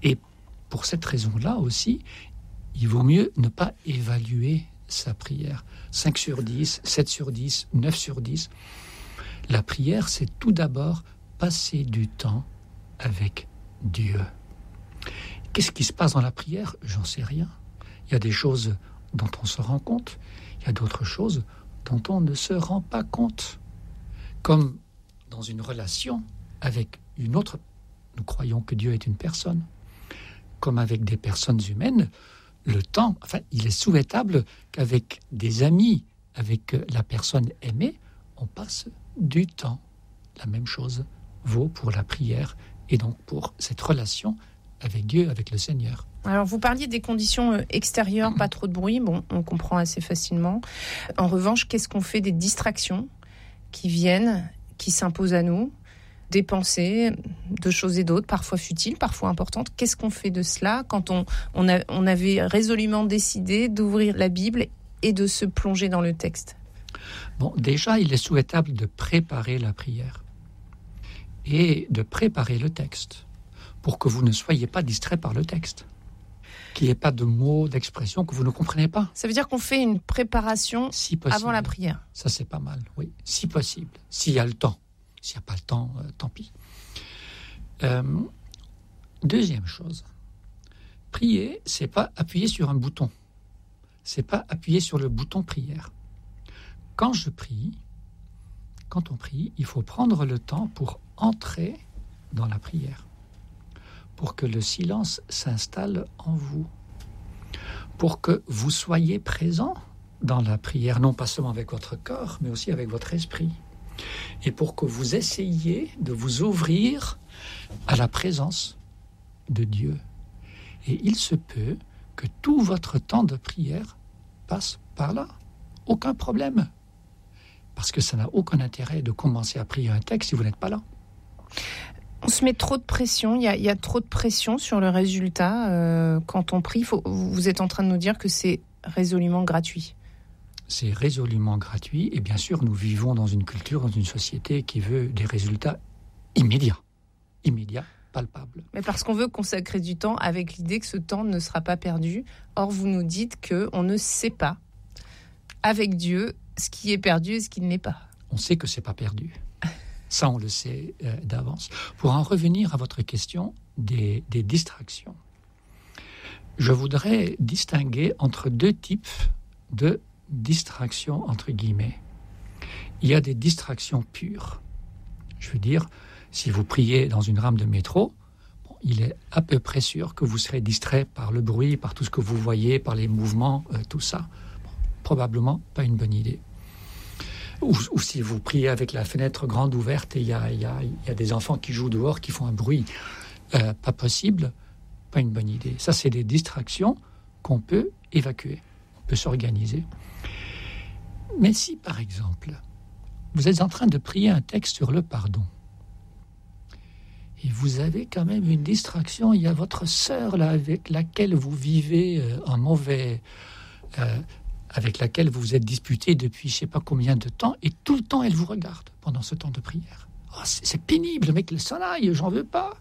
Et pour cette raison-là aussi, il vaut mieux ne pas évaluer sa prière. 5 sur 10, 7 sur 10, 9 sur 10. La prière, c'est tout d'abord passer du temps avec Dieu. Qu'est-ce qui se passe dans la prière ? J'en sais rien. Il y a des choses dont on se rend compte. Il y a d'autres choses dont on ne se rend pas compte. Comme dans une relation avec une autre, nous croyons que Dieu est une personne. Comme avec des personnes humaines, le temps, il est souhaitable qu'avec des amis, avec la personne aimée, on passe du temps. La même chose vaut pour la prière et donc pour cette relation avec Dieu, avec le Seigneur. Alors, vous parliez des conditions extérieures, pas trop de bruit, on comprend assez facilement. En revanche, qu'est-ce qu'on fait des distractions qui viennent, qui s'imposent à nous, des pensées, de choses et d'autres, parfois futiles, parfois importantes. Qu'est-ce qu'on fait de cela quand on avait résolument décidé d'ouvrir la Bible et de se plonger dans le texte ? Bon, déjà, il est souhaitable de préparer la prière et de préparer le texte pour que vous ne soyez pas distrait par le texte, qu'il n'y ait pas de mots, d'expressions que vous ne comprenez pas. Ça veut dire qu'on fait une préparation si possible, avant la prière. Ça, c'est pas mal, oui, si possible, s'il y a le temps. S'il n'y a pas le temps, tant pis. Deuxième chose, prier, c'est pas appuyer sur un bouton. C'est pas appuyer sur le bouton prière. Quand on prie, il faut prendre le temps pour entrer dans la prière, pour que le silence s'installe en vous, pour que vous soyez présent dans la prière, non pas seulement avec votre corps, mais aussi avec votre esprit. Et pour que vous essayiez de vous ouvrir à la présence de Dieu. Et il se peut que tout votre temps de prière passe par là. Aucun problème. Parce que ça n'a aucun intérêt de commencer à prier un texte si vous n'êtes pas là. On se met trop de pression, il y a trop de pression sur le résultat quand on prie. Vous êtes en train de nous dire que c'est résolument gratuit. C'est résolument gratuit et bien sûr nous vivons dans une culture, dans une société qui veut des résultats immédiats, palpables. Mais parce qu'on veut consacrer du temps avec l'idée que ce temps ne sera pas perdu. Or vous nous dites qu'on ne sait pas avec Dieu ce qui est perdu et ce qui ne l'est pas. On sait que c'est pas perdu. Ça on le sait d'avance. Pour en revenir à votre question des distractions, je voudrais distinguer entre deux types de distraction entre guillemets. Il y a des distractions pures. Je veux dire, si vous priez dans une rame de métro, il est à peu près sûr que vous serez distrait par le bruit, par tout ce que vous voyez, par les mouvements, tout ça. Probablement pas une bonne idée. Ou si vous priez avec la fenêtre grande ouverte et il y a des enfants qui jouent dehors, qui font un bruit pas possible, pas une bonne idée. Ça, c'est des distractions qu'on peut évacuer. On peut s'organiser. Mais si, par exemple, vous êtes en train de prier un texte sur le pardon, et vous avez quand même une distraction, il y a votre sœur là, avec laquelle vous vivez avec laquelle vous vous êtes disputé depuis je ne sais pas combien de temps, et tout le temps elle vous regarde pendant ce temps de prière. Oh, c'est pénible, mais qu'elle s'en aille, j'en veux pas.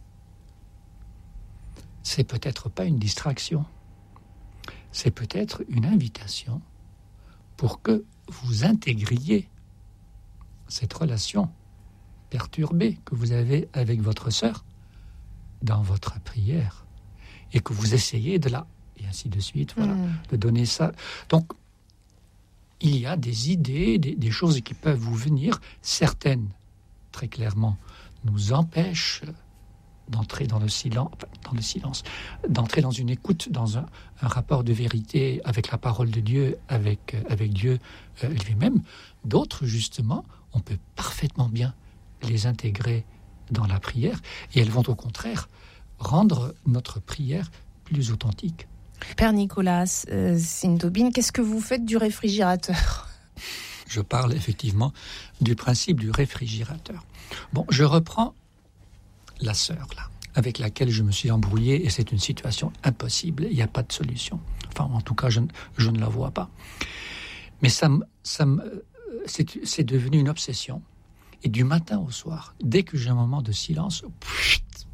C'est peut-être pas une distraction, c'est peut-être une invitation pour que vous intégriez cette relation perturbée que vous avez avec votre sœur dans votre prière et que vous essayez de la... et ainsi de suite, voilà, de donner ça. Donc, il y a des idées, des choses qui peuvent vous venir. Certaines, très clairement, nous empêchent d'entrer dans le silence, d'entrer dans une écoute, dans un rapport de vérité avec la parole de Dieu, avec Dieu lui-même. D'autres, justement, on peut parfaitement bien les intégrer dans la prière et elles vont au contraire rendre notre prière plus authentique. Père Nicolas Sintobin, qu'est-ce que vous faites du réfrigérateur ? Je parle effectivement du principe du réfrigérateur. Bon, je reprends la sœur, là, avec laquelle je me suis embrouillé, et c'est une situation impossible, il n'y a pas de solution. Enfin, en tout cas, je ne la vois pas. Mais c'est devenu une obsession. Et du matin au soir, dès que j'ai un moment de silence,